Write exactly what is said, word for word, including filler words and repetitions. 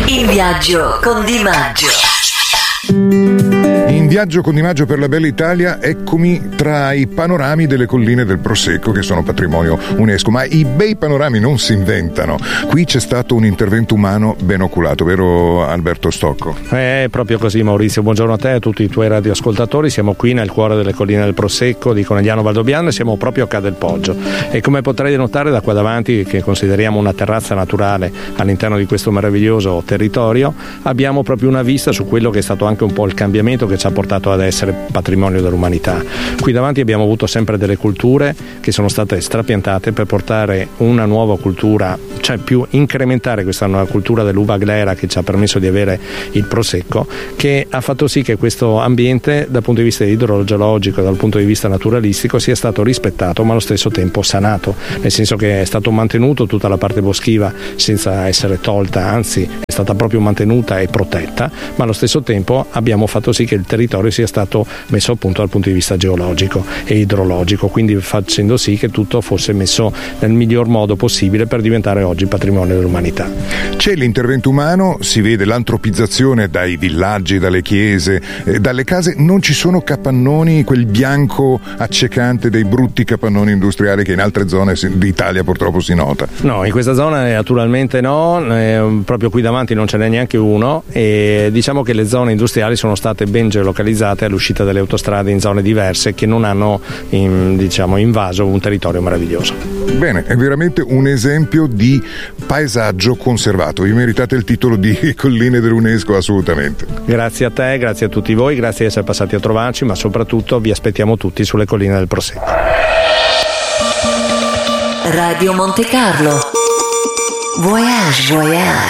In viaggio con Di Maggio. In viaggio con Di Maggio per la bella Italia, eccomi tra i panorami delle colline del Prosecco che sono patrimonio UNESCO, ma i bei panorami non si inventano. Qui c'è stato un intervento umano ben oculato, vero Alberto Stocco? È proprio così, Maurizio, buongiorno a te e a tutti i tuoi radioascoltatori. Siamo qui nel cuore delle colline del Prosecco di Conegliano Valdobbiadene, siamo proprio a Ca del Poggio e come potrei notare da qua davanti, che consideriamo una terrazza naturale all'interno di questo meraviglioso territorio, abbiamo proprio una vista su quello che è stato anche un po' il cambiamento che ci ha portato ad essere patrimonio dell'umanità. Qui davanti abbiamo avuto sempre delle culture che sono state strapiantate per portare una nuova cultura, cioè più incrementare questa nuova cultura dell'uva glera che ci ha permesso di avere il Prosecco, che ha fatto sì che questo ambiente dal punto di vista idrogeologico e dal punto di vista naturalistico sia stato rispettato ma allo stesso tempo sanato, nel senso che è stato mantenuto tutta la parte boschiva senza essere tolta, anzi è stata proprio mantenuta e protetta, ma allo stesso tempo abbiamo fatto sì che il territorio sia stato messo a punto dal punto di vista geologico e idrologico, quindi facendo sì che tutto fosse messo nel miglior modo possibile per diventare oggi patrimonio dell'umanità. C'è l'intervento umano, si vede l'antropizzazione dai villaggi, dalle chiese, eh, dalle case. Non ci sono capannoni, quel bianco accecante dei brutti capannoni industriali che in altre zone d'Italia purtroppo si nota. No, in questa zona naturalmente no, eh, proprio qui davanti non ce n'è neanche uno e diciamo che le zone industriali sono state ben geolocalizzate all'uscita delle autostrade in zone diverse che non hanno in, diciamo, invaso un territorio meraviglioso. Bene, è veramente un esempio di paesaggio conservato. Vi meritate il titolo di colline dell'UNESCO assolutamente. Grazie a te, grazie a tutti voi, grazie di essere passati a trovarci, ma soprattutto vi aspettiamo tutti sulle colline del Prosecco. Radio Monte Carlo. Voyage, voyage.